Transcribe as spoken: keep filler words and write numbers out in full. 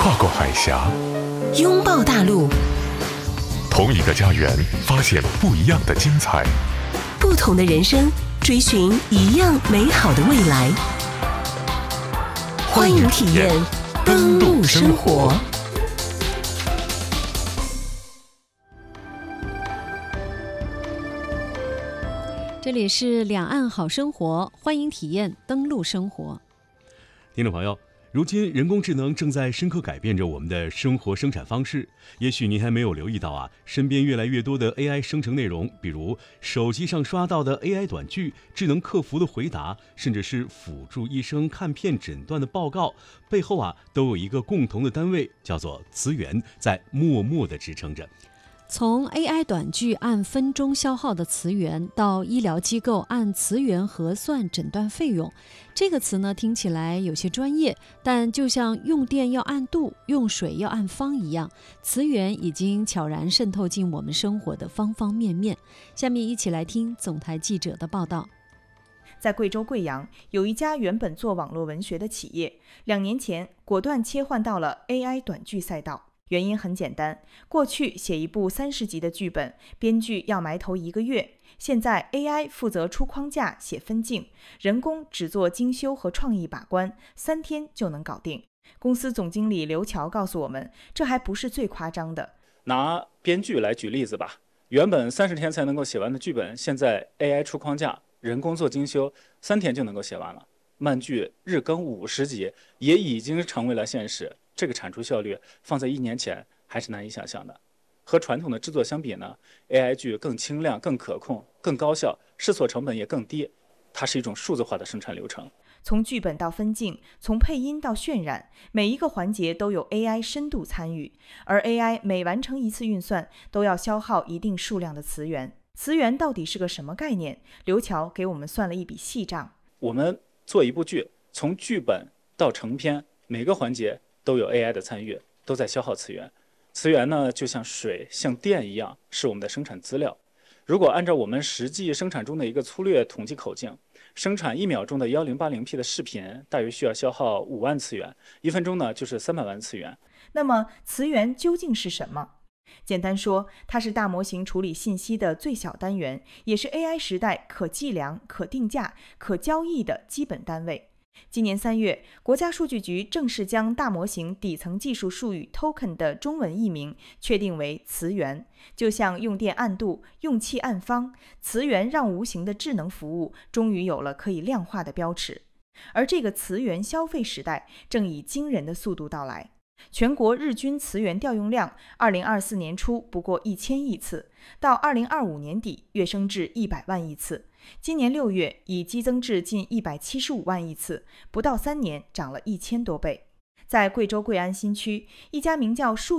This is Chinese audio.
跨过海峡， 拥抱大陆， 同一个家园，发现不一样的精彩。 不同的人生，追寻一样美好的未来。欢迎体验登陆生活。 这里是两岸好生活，欢迎体验登陆生活。 听众朋友，如今人工智能正在深刻改变着我们的生活生产方式。也许您还没有留意到啊，身边越来越多的 A I 生成内容，比如手机上刷到的 A I 短剧、智能客服的回答，甚至是辅助医生看片诊断的报告，背后啊都有一个共同的单位，叫做词源，在默默地支撑着。 从 A I 短剧按分钟消耗的词源，到医疗机构按词源核算诊断费用，这个词呢听起来有些专业，但就像用电要按度，用水要按方一样，词源已经悄然渗透进我们生活的方方面面。下面一起来听总台记者的报道。 在贵州贵阳，有一家原本做网络文学的企业，两年前果断切换到了 A I 短剧赛道。原因很简单，过去写一部三十集的剧本，编剧要埋头一个月，现在 A I 负责出框架、写分镜，人工只做精修和创意把关，三天就能搞定。公司总经理刘桥告诉我们，这还不是最夸张的。 拿编剧来举例子吧，原本三十天才能够写完的剧本，现在 A I 出框架，人工做精修，三天就能够写完了。漫剧日更五十集也已经成为了现实。这个产出效率放在一年前还是难以想象的。和传统的制作相比呢 ，A I 剧更轻量、更可控、更高效，试错成本也更低。它是一种数字化的生产流程。 从剧本到分镜，从配音到渲染，每一个环节都有 A I 深度参与。而 A I 每完成一次运算，都要消耗一定数量的词源。词源到底是个什么概念？刘桥给我们算了一笔细账。 我们做一部剧，从剧本到成片，每个环节都有 A I 的参与，都在消耗词源。词源呢，就像水、像电一样，是我们的生产资料。如果按照我们实际生产中的一个粗略统计口径，生产一秒钟的 一零八零 P 的视频，大约需要消耗五万词源，一分钟呢就是三百万词源。 那么词源究竟是什么？简单说，它是大模型处理信息的最小单元，也是 A I 时代可计量、可定价、可交易的基本单位。今年三月，国家数据局正式将大模型底层技术术语 token 的中文译名确定为词源。就像用电按度、用气按方，词源让无形的智能服务终于有了可以量化的标尺。而这个词源消费时代正以惊人的速度到来。全国日均词源调用量，二零二四年初不过一千亿次，到二零二五年底跃升至一百万亿次。今年六月已激增至近一百七十五万亿次，不到三年涨了一千多倍。在贵州贵安新区，一家名叫数